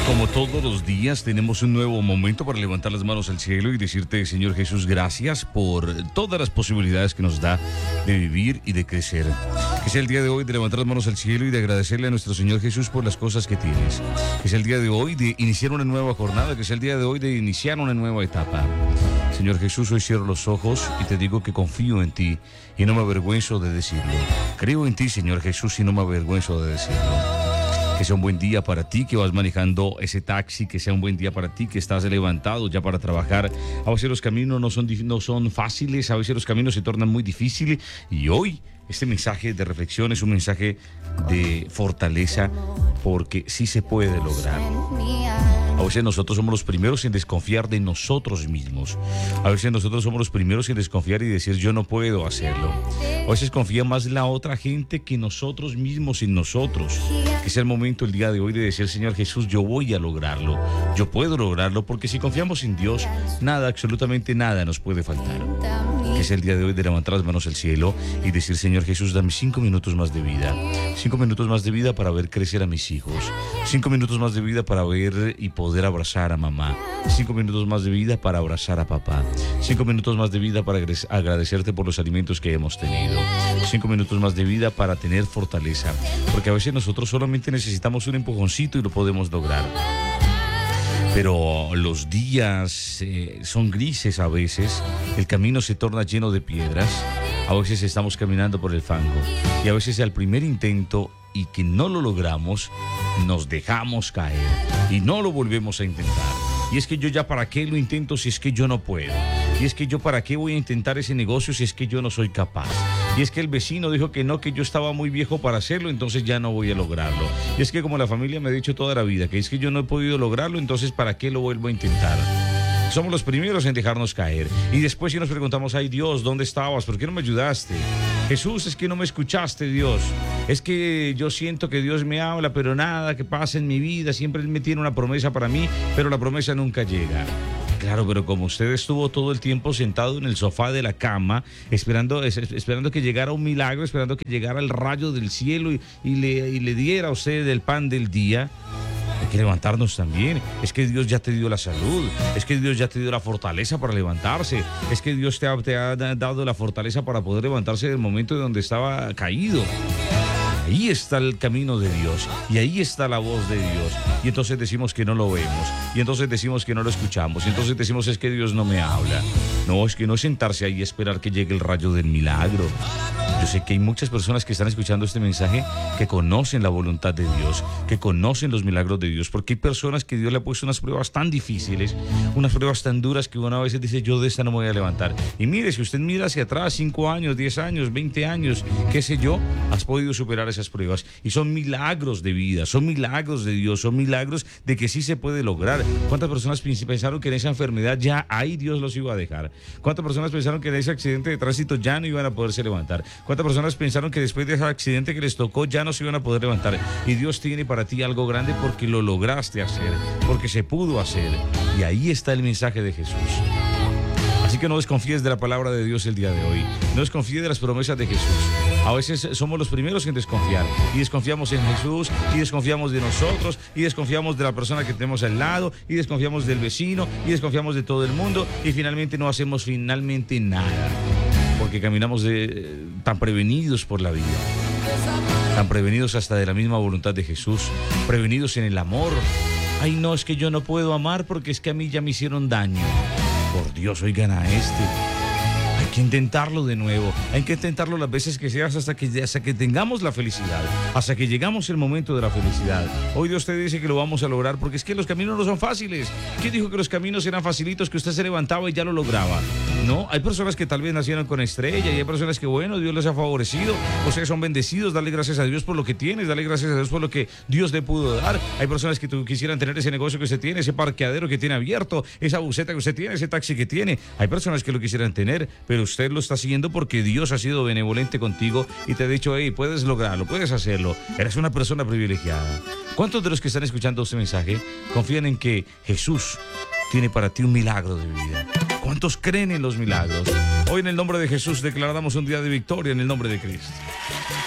Como todos los días, tenemos un nuevo momento para levantar las manos al cielo y decirte, Señor Jesús, gracias por todas las posibilidades que nos da de vivir y de crecer. Que sea el día de hoy de levantar las manos al cielo y de agradecerle a nuestro Señor Jesús por las cosas que tienes. Que sea el día de hoy de iniciar una nueva jornada, que sea el día de hoy de iniciar una nueva etapa. Señor Jesús, hoy cierro los ojos y te digo que confío en ti y no me avergüenzo de decirlo. Creo en ti, Señor Jesús, y no me avergüenzo de decirlo. Que sea un buen día para ti que vas manejando ese taxi, que sea un buen día para ti que estás levantado ya para trabajar. A veces los caminos no son fáciles, a veces los caminos se tornan muy difíciles y hoy este mensaje de reflexión es un mensaje de fortaleza porque sí se puede lograr. A veces nosotros somos los primeros en desconfiar de nosotros mismos. A veces nosotros somos los primeros en desconfiar y decir yo no puedo hacerlo. A veces confía más la otra gente que nosotros mismos en nosotros. Que sea el momento el día de hoy de decir, Señor Jesús, yo voy a lograrlo. Yo puedo lograrlo porque si confiamos en Dios, nada, absolutamente nada nos puede faltar. Que sea el día de hoy de levantar las manos al cielo y decir, Señor Jesús, dame 5 minutos más de vida. 5 minutos más de vida para ver crecer a mis hijos. 5 minutos más de vida para ver y poder abrazar a mamá. 5 minutos más de vida para abrazar a papá. 5 minutos más de vida para agradecerte por los alimentos que hemos tenido. 5 minutos más de vida para tener fortaleza. Porque a veces nosotros solamente necesitamos un empujoncito y lo podemos lograr. Pero los días son grises a veces, el camino se torna lleno de piedras, a veces estamos caminando por el fango y a veces al primer intento y que no lo logramos, nos dejamos caer y no lo volvemos a intentar. Y es que yo ya para qué lo intento si es que yo no puedo. Y es que yo para qué voy a intentar ese negocio si es que yo no soy capaz. Y es que el vecino dijo que no, que yo estaba muy viejo para hacerlo, entonces ya no voy a lograrlo. Y es que como la familia me ha dicho toda la vida, que es que yo no he podido lograrlo, entonces ¿para qué lo vuelvo a intentar? Somos los primeros en dejarnos caer. Y después si nos preguntamos, ay Dios, ¿dónde estabas? ¿Por qué no me ayudaste? Jesús, es que no me escuchaste, Dios. Es que yo siento que Dios me habla, pero nada que pasa en mi vida. Siempre Él me tiene una promesa para mí, pero la promesa nunca llega. Claro, pero como usted estuvo todo el tiempo sentado en el sofá de la cama, esperando que llegara un milagro, esperando que llegara el rayo del cielo y le diera a usted el pan del día, hay que levantarnos también. Es que Dios ya te dio la salud, es que Dios ya te dio la fortaleza para levantarse, es que Dios te ha dado la fortaleza para poder levantarse del momento de donde estaba caído. Ahí está el camino de Dios y ahí está la voz de Dios. Y entonces decimos que no lo vemos y entonces decimos que no lo escuchamos y entonces decimos es que Dios no me habla. No, es que no es sentarse ahí y esperar que llegue el rayo del milagro. Yo sé que hay muchas personas que están escuchando este mensaje que conocen la voluntad de Dios, que conocen los milagros de Dios, porque hay personas que Dios le ha puesto unas pruebas tan difíciles, unas pruebas tan duras que uno a veces dice, yo de esta no me voy a levantar. Y mire, si usted mira hacia atrás, 5 años, 10 años, 20 años, qué sé yo, has podido superar esas pruebas. Y son milagros de vida, son milagros de Dios, son milagros de que sí se puede lograr. ¿Cuántas personas pensaron que en esa enfermedad ya ahí Dios los iba a dejar? ¿Cuántas personas pensaron que en ese accidente de tránsito ya no iban a poderse levantar? ¿Cuántas personas pensaron que después de ese accidente que les tocó ya no se iban a poder levantar? Y Dios tiene para ti algo grande porque lo lograste hacer, porque se pudo hacer. Y ahí está el mensaje de Jesús. Así que no desconfíes de la palabra de Dios el día de hoy. No desconfíes de las promesas de Jesús. A veces somos los primeros en desconfiar. Y desconfiamos en Jesús, y desconfiamos de nosotros, y desconfiamos de la persona que tenemos al lado, y desconfiamos del vecino, y desconfiamos de todo el mundo, y finalmente no hacemos nada. Porque caminamos tan prevenidos por la vida. Tan prevenidos hasta de la misma voluntad de Jesús. Prevenidos en el amor. Ay, no, es que yo no puedo amar porque es que a mí ya me hicieron daño. Por Dios, oigan a este. Hay que intentarlo de nuevo. Hay que intentarlo las veces que seas hasta que tengamos la felicidad. Hasta que llegamos el momento de la felicidad. Hoy Dios te dice que lo vamos a lograr porque es que los caminos no son fáciles. ¿Quién dijo que los caminos eran facilitos, que usted se levantaba y ya lo lograba? No, hay personas que tal vez nacieron con estrella y hay personas que, bueno, Dios les ha favorecido. Ustedes son bendecidos. Dale gracias a Dios por lo que tienes. Dale gracias a Dios por lo que Dios le pudo dar. Hay personas que quisieran tener ese negocio que usted tiene, ese parqueadero que tiene abierto, esa buseta que usted tiene, ese taxi que tiene. Hay personas que lo quisieran tener, pero usted lo está haciendo porque Dios ha sido benevolente contigo y te ha dicho, hey, puedes lograrlo, puedes hacerlo. Eres una persona privilegiada. ¿Cuántos de los que están escuchando este mensaje confían en que Jesús tiene para ti un milagro de vida? ¿Cuántos creen en los milagros? Hoy en el nombre de Jesús declaramos un día de victoria en el nombre de Cristo.